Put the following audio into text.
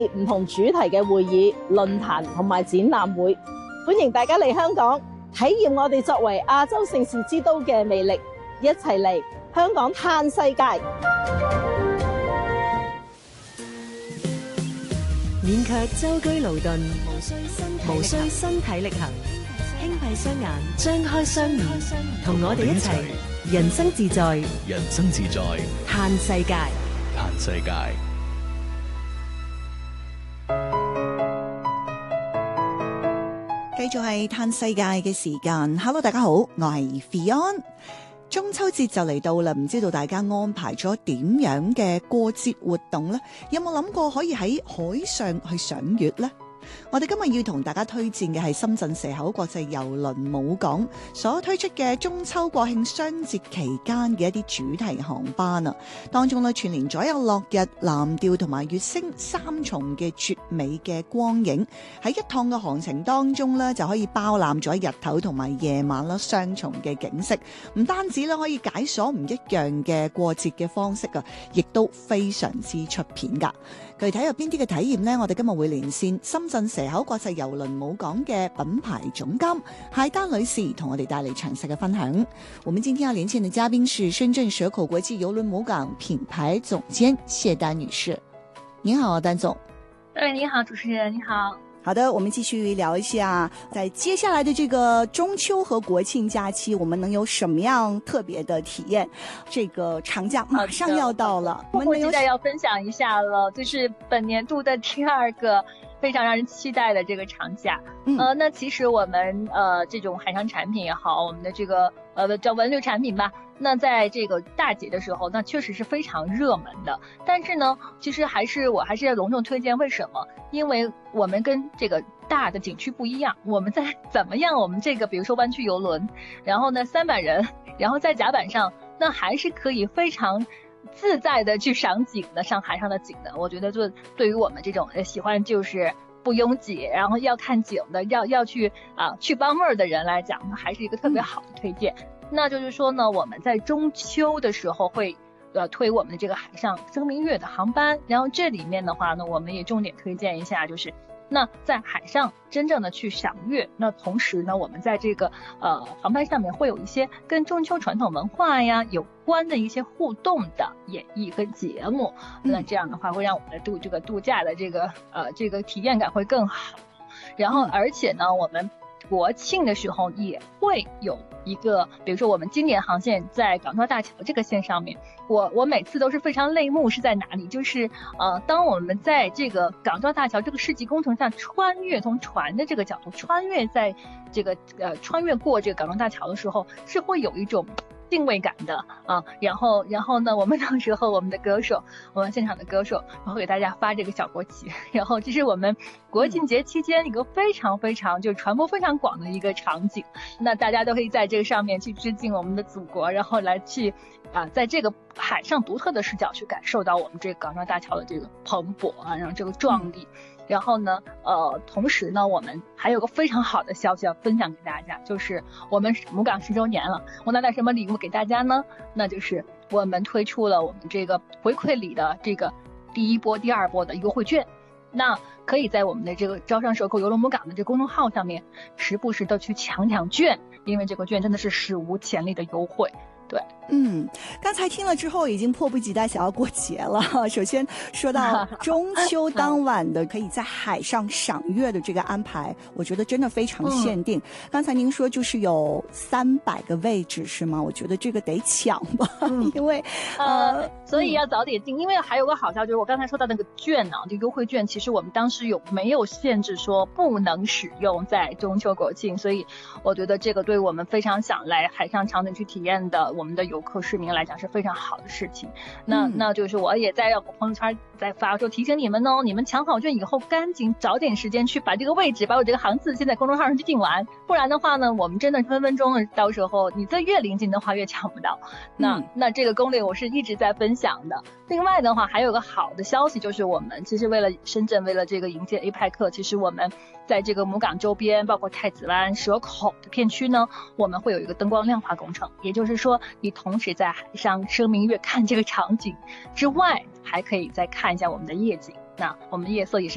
唔同主題嘅會議、論壇同埋展覽會，歡迎大家嚟香港體驗我哋作為亞洲盛事之都嘅魅力，一齊嚟香港嘆世界。 免卻舟車勞頓，無需身體力行，輕閉雙眼，張開雙耳，同我哋一齊人生自在， 人生自在， 嘆世界， 嘆世界。 繼續係嘆世界嘅時間。Hello， 大家好，我係 Fion。中秋節就嚟到啦，唔知道大家安排咗點樣嘅過節活動呢？有冇諗過可以喺海上去賞月呢？我哋今日要同大家推薦嘅係深圳蛇口國際郵輪母港所推出嘅中秋國慶雙節期間嘅一啲主題航班啊，當中呢，串聯咗有落日、藍調同埋月星三重嘅絕美嘅光影，喺一趟嘅航程當中呢，就可以包攬咗日頭同埋夜晚啦雙重嘅景色，唔單止咧可以解鎖唔一樣嘅過節嘅方式啊，亦都非常之出片噶。具體有邊啲嘅體驗呢？我哋今日會連線深圳蛇口國際郵輪母港嘅品牌總監謝丹女士，同我哋帶嚟詳細嘅分享。我們今天要連線的嘉賓是深圳蛇口國際郵輪母港品牌總監謝丹女士。您好，丹總。 你好，主持人，你好。 好的，我們繼續聊一下，在接下來的這個中秋和國慶假期，我們能有什麼樣特別的體驗？這個長假馬上要到了， 我們現在要分享一下了，就是本年度的第二個非常讓人期待的這個長假。那其實我們這種海上產品也好，我們的這個叫文旅產品吧，那在這個大節的時候，那確實是非常熱門的。但是呢，其實我還是要隆重推薦，為什麼？因為我們跟這個大的景區不一樣，我們在怎麼樣？我們這個比如說灣區郵輪，然後呢300人，然後在甲板上，那還是可以非常自在的去賞景的，上海上的景的。我覺得就對於我們這種喜歡就是不擁擠，然後要看景的，要去去幫妹兒的人來講，還是一個特別好的推薦。那就是說呢，我們在中秋的時候會推我們的這個海上聲明月的航班，然後這裡面的話呢，我們也重點推薦一下，就是那在海上真正的去賞月，那同時呢，我們在這個航班上面會有一些跟中秋傳統文化呀有關的一些互動的演繹和節目，那這樣的話會讓我們的這個度假的這個體驗感會更好。然後而且呢，我們國慶的時候也會有一個，比如說我們今年航線在港珠澳大橋這個線上面，我每次都是非常淚目，是在哪裡？就是當我們在這個港珠澳大橋這個世紀工程上穿越，從船的這個角度穿越，在這個穿越過這個港珠澳大橋的時候，是會有一種敬畏感的啊。然後呢，我們到時候我們的歌手，我們現場的歌手會給大家發這個小國旗，然後這是我們國慶節期間一個非常非常就傳播非常廣的一個場景，那大家都可以在這個上面去致敬我們的祖國，然後來去在這個海上獨特的視角去感受到我們這個港珠澳大橋的這個蓬勃啊，然後這個壯麗。然後呢，同時呢，我們還有個非常好的消息要分享給大家，就是我們母港10周年了。我拿點什麼禮物給大家呢？那就是我們推出了我們這個回饋禮的這個第一波、第二波的優惠券。那可以在我們的這個招商蛇口郵輪母港的這個公眾號上面，時不時的去搶券，因為這個券真的是史無前例的優惠。對， 剛才聽了之後已經迫不及待想要過節了。首先說到中秋當晚的可以在海上賞月的這個安排，我覺得真的非常限定。剛才您說就是有300個位置是嗎？我覺得這個得搶吧，因為所以要早點訂。因為還有個好消息，就是我剛才說到那個券啊，這個優惠券其實我們當時沒有限制說不能使用在中秋國慶，所以我覺得這個對我們非常想來海上場景去體驗的我們的遊客市民來講是非常好的事情。那就是我也在我朋友圈在發說提醒你們哦，你們搶好券以後趕緊找點時間去把這個位置把我這個航次先在公眾號上去訂完，不然的話呢，我們真的分分鐘到時候你這越臨近的話越搶不到。那這個攻略我是一直在分享的。另外的話還有個好的消息，就是我們其實為了深圳，為了這個迎接 APEC， 其實我們在這個母港周邊包括太子灣、蛇口的片區呢，我們會有一個燈光亮化工程，也就是說你同時在海上聲明月看這個場景之外，還可以再看一下我們的夜景。那我們的夜色也是